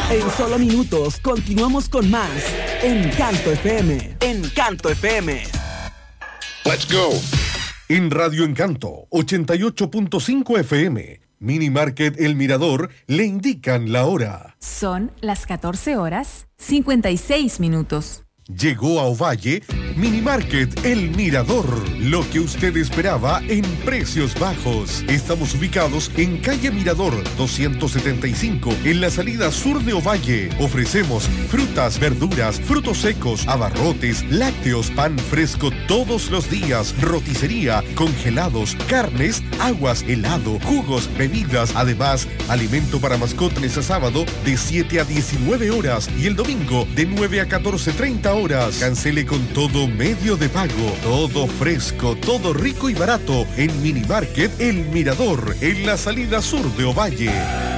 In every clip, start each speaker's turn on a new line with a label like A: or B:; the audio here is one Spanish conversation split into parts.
A: En solo minutos continuamos con más Encanto FM. Encanto FM.
B: Let's go. En Radio Encanto 88.5 FM, Mini Market El Mirador le indican la hora.
C: Son las 14:56.
B: Llegó a Ovalle Mini Market El Mirador, lo que usted esperaba en precios bajos. Estamos ubicados en calle Mirador 275, en la salida sur de Ovalle. Ofrecemos frutas, verduras, frutos secos, abarrotes, lácteos, pan fresco todos los días, roticería, congelados, carnes, aguas, helado, jugos, bebidas. Además, alimento para mascotas a sábado de 7 a 19 horas y el domingo de 9 a 14:30 horas. Cancele con todo medio de pago. Todo fresco, todo rico y barato en Mini Market El Mirador, en la salida sur de Ovalle.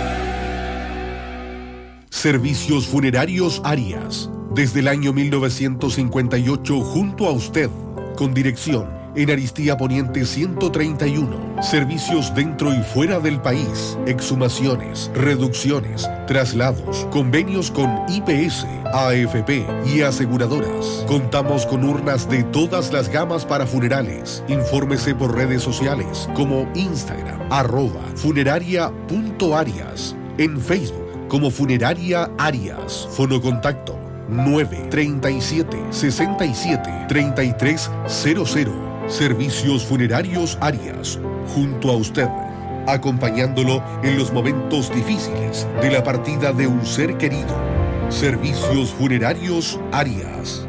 B: Servicios Funerarios Arias. Desde el año 1958 junto a usted. Con dirección en Aristía Poniente 131. Servicios dentro y fuera del país. Exhumaciones, reducciones, traslados, convenios con IPS, AFP y aseguradoras. Contamos con urnas de todas las gamas para funerales. Infórmese por redes sociales como Instagram, @funeraria.arias. En Facebook como Funeraria Arias. Fonocontacto 937-67-3300. Servicios Funerarios Arias, junto a usted, acompañándolo en los momentos difíciles de la partida de un ser querido. Servicios Funerarios Arias.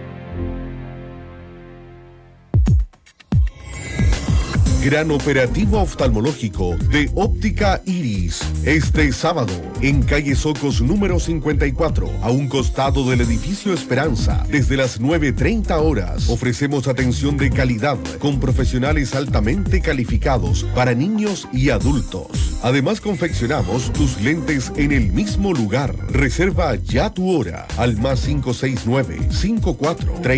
B: Gran operativo oftalmológico de Óptica Iris. Este sábado, en calle Socos número 54, a un costado del edificio Esperanza, desde las 9:30 horas. Ofrecemos atención de calidad con profesionales altamente calificados para niños y adultos. Además, confeccionamos tus lentes en el mismo lugar. Reserva ya tu hora al +569 54